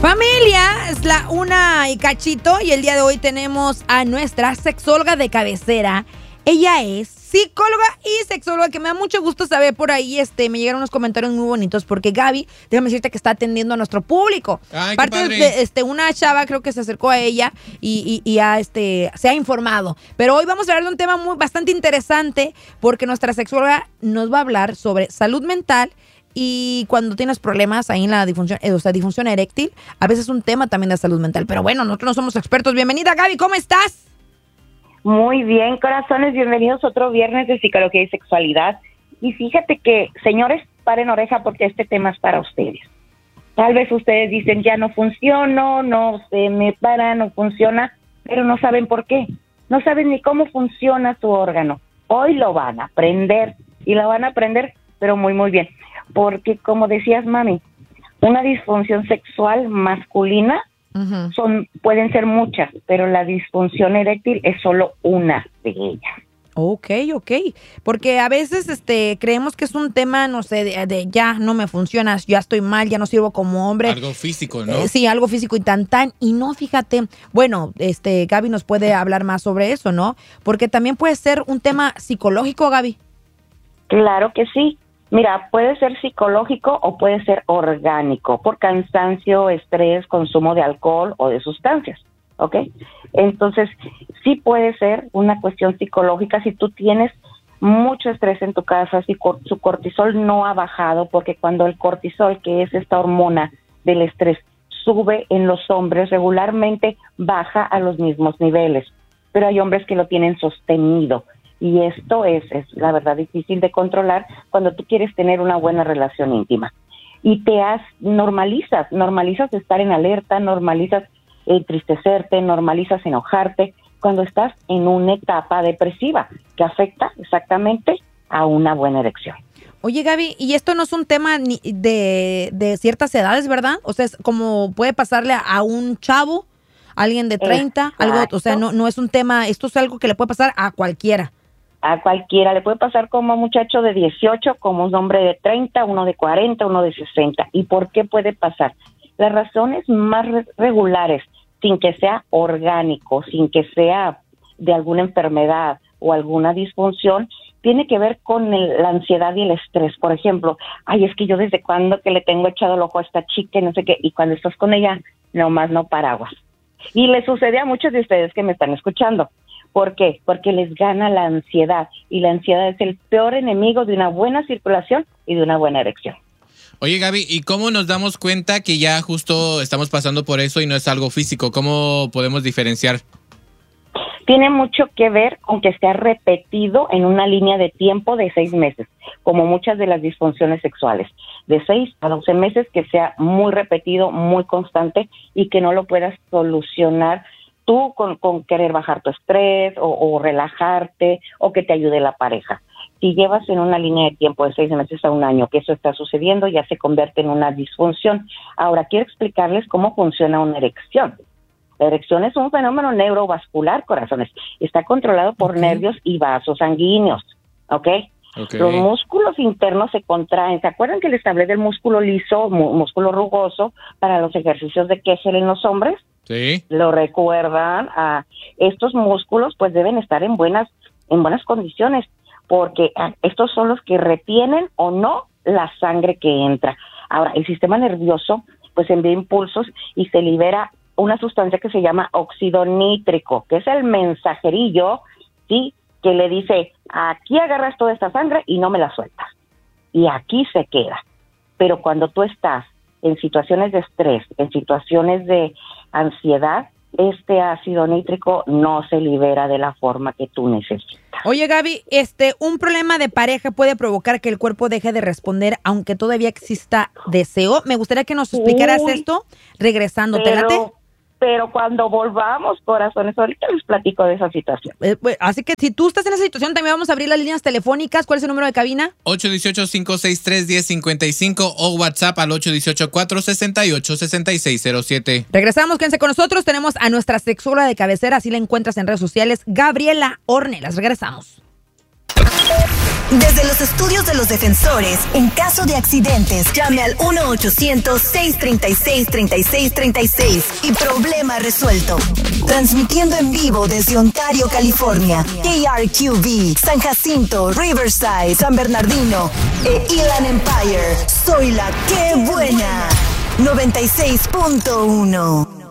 Familia, es la 1:00 y el día de hoy tenemos a nuestra sexóloga de cabecera. Ella es psicóloga y sexóloga, que me da mucho gusto saber por ahí, me llegaron unos comentarios muy bonitos, porque Gaby, déjame decirte que está atendiendo a nuestro público. Ay, Parte de una chava creo que se acercó a ella y se ha informado. Pero hoy vamos a hablar de un tema bastante interesante, porque nuestra sexóloga nos va a hablar sobre salud mental. Y cuando tienes problemas ahí en la disfunción eréctil, a veces es un tema también de salud mental. Pero bueno, nosotros no somos expertos. Bienvenida, Gaby, ¿cómo estás? Muy bien, corazones, bienvenidos a otro viernes de psicología y sexualidad. Y fíjate que, señores, paren oreja porque este tema es para ustedes. Tal vez ustedes dicen, ya no funciono, no se me para, no funciona, pero no saben por qué. No saben ni cómo funciona su órgano. Hoy lo van a aprender, y lo van a aprender, pero muy, muy bien. Porque, como decías, mami, una disfunción sexual masculina pueden ser muchas, pero la disfunción eréctil es solo una de ellas. Ok. Porque a veces creemos que es un tema, no sé, de ya no me funciona, ya estoy mal, ya no sirvo como hombre. Algo físico, ¿no? Sí, algo físico y tan. Y no, fíjate, bueno, Gaby nos puede hablar más sobre eso, ¿no? Porque también puede ser un tema psicológico, Gaby. Claro que sí. Mira, puede ser psicológico o puede ser orgánico, por cansancio, estrés, consumo de alcohol o de sustancias, ¿ok? Entonces, sí puede ser una cuestión psicológica si tú tienes mucho estrés en tu casa, si su cortisol no ha bajado, porque cuando el cortisol, que es esta hormona del estrés, sube en los hombres, regularmente baja a los mismos niveles, pero hay hombres que lo tienen sostenido. Y esto es la verdad difícil de controlar cuando tú quieres tener una buena relación íntima. Y normalizas estar en alerta, normalizas entristecerte, normalizas enojarte cuando estás en una etapa depresiva que afecta exactamente a una buena erección. Oye, Gaby, y esto no es un tema de ciertas edades, ¿verdad? O sea, es como puede pasarle a un chavo, alguien de 30, algo, o sea, no es un tema, esto es algo que le puede pasar a cualquiera. A cualquiera, le puede pasar como a un muchacho de 18, como un hombre de 30, uno de 40, uno de 60. ¿Y por qué puede pasar? Las razones más regulares, sin que sea orgánico, sin que sea de alguna enfermedad o alguna disfunción, tiene que ver con la ansiedad y el estrés. Por ejemplo, es que yo desde cuando que le tengo echado el ojo a esta chica y no sé qué, y cuando estás con ella, nomás no paraguas. Y le sucede a muchos de ustedes que me están escuchando. ¿Por qué? Porque les gana la ansiedad, y la ansiedad es el peor enemigo de una buena circulación y de una buena erección. Oye, Gaby, ¿y cómo nos damos cuenta que ya justo estamos pasando por eso y no es algo físico? ¿Cómo podemos diferenciar? Tiene mucho que ver con que esté repetido en una línea de tiempo de 6 meses, como muchas de las disfunciones sexuales. De 6 a 12 meses, que sea muy repetido, muy constante, y que no lo puedas solucionar tú con querer bajar tu estrés o relajarte, o que te ayude la pareja. Si llevas en una línea de tiempo de 6 meses a un año que eso está sucediendo, ya se convierte en una disfunción. Ahora, quiero explicarles cómo funciona una erección. La erección es un fenómeno neurovascular, corazones. Está controlado por nervios y vasos sanguíneos, ¿ok? Los músculos internos se contraen. ¿Se acuerdan que les hablé del músculo liso, músculo rugoso, para los ejercicios de Kegel en los hombres? Sí. ¿Lo recuerdan? Estos músculos pues deben estar en buenas condiciones, porque estos son los que retienen o no la sangre que entra. Ahora, el sistema nervioso pues envía impulsos y se libera una sustancia que se llama óxido nítrico, que es el mensajerillo, ¿sí?, que le dice, aquí agarras toda esta sangre y no me la sueltas. Y aquí se queda. Pero cuando tú estás en situaciones de estrés, en situaciones de ansiedad, este ácido nítrico no se libera de la forma que tú necesitas. Oye, Gaby, un problema de pareja puede provocar que el cuerpo deje de responder aunque todavía exista deseo. Me gustaría que nos explicaras esto regresando. ¿Te late? Pero cuando volvamos, corazones, ahorita les platico de esa situación. Así que si tú estás en esa situación, también vamos a abrir las líneas telefónicas. ¿Cuál es el número de cabina? 818-563-1055 o WhatsApp al 818-468-6607. Regresamos, quédense con nosotros. Tenemos a nuestra sexóloga de cabecera, así la encuentras en redes sociales, Gabriela Ornelas. Regresamos. Desde los estudios de los defensores, en caso de accidentes, llame al 1-800-636-3636 y problema resuelto. Transmitiendo en vivo desde Ontario, California, KRQB, San Jacinto, Riverside, San Bernardino e Inland Empire. Soy la que buena. 96.1.